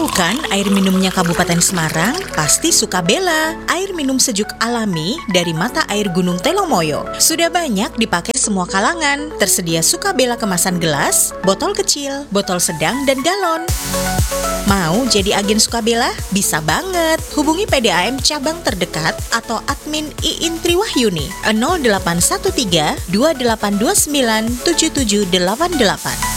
Tahu kan air minumnya Kabupaten Semarang? Pasti Sukabela, air minum sejuk alami dari mata air Gunung Telomoyo. Sudah banyak dipakai semua kalangan. Tersedia Sukabela kemasan gelas, botol kecil, botol sedang, dan galon. Mau jadi agen Sukabela? Bisa banget. Hubungi PDAM cabang terdekat atau admin Iin Triwahyuni 0813 2829 7788.